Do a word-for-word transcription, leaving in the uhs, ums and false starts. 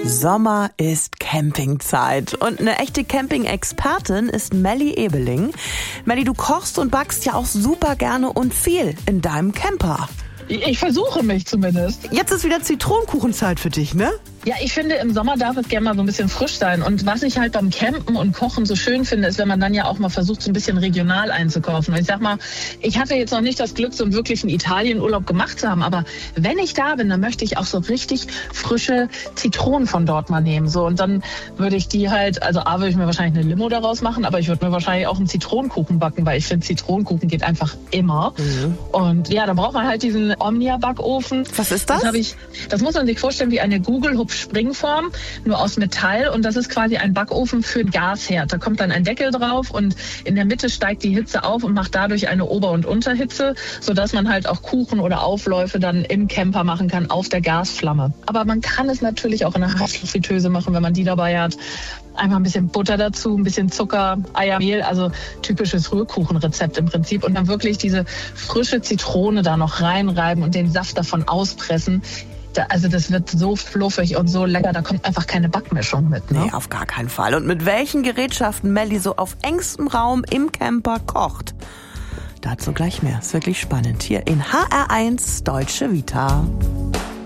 Sommer ist Campingzeit und eine echte Camping-Expertin ist Melli Ebeling. Melli, du kochst und backst ja auch super gerne und viel in deinem Camper. Ich versuche mich zumindest. Jetzt ist wieder Zitronenkuchenzeit für dich, ne? Ja, ich finde, im Sommer darf es gerne mal so ein bisschen frisch sein. Und was ich halt beim Campen und Kochen so schön finde, ist, wenn man dann ja auch mal versucht, so ein bisschen regional einzukaufen. Und ich sag mal, ich hatte jetzt noch nicht das Glück, so einen wirklichen Italienurlaub gemacht zu haben. Aber wenn ich da bin, dann möchte ich auch so richtig frische Zitronen von dort mal nehmen. So, und dann würde ich die halt, also A, würde ich mir wahrscheinlich eine Limo daraus machen, aber ich würde mir wahrscheinlich auch einen Zitronenkuchen backen, weil ich finde, Zitronenkuchen geht einfach immer. Mhm. Und ja, dann braucht man halt diesen Omnia-Backofen. Was ist das? Das, ich, das muss man sich vorstellen wie eine Google-Hub-Springform, nur aus Metall. Und das ist quasi ein Backofen für Gasherd. Da kommt dann ein Deckel drauf und in der Mitte steigt die Hitze auf und macht dadurch eine Ober- und Unterhitze, sodass man halt auch Kuchen oder Aufläufe dann im Camper machen kann auf der Gasflamme. Aber man kann es natürlich auch in einer Haferfritteuse machen, wenn man die dabei hat. Einfach ein bisschen Butter dazu, ein bisschen Zucker, Eier, Mehl, also typisches Rührkuchenrezept im Prinzip. Und dann wirklich diese frische Zitrone da noch reinreiben und den Saft davon auspressen. Da, also das wird so fluffig und so lecker, da kommt einfach keine Backmischung mit. Ne? Nee, auf gar keinen Fall. Und mit welchen Gerätschaften Melli so auf engstem Raum im Camper kocht? Dazu gleich mehr. Ist wirklich spannend. Hier in H R eins Deutsche Vita.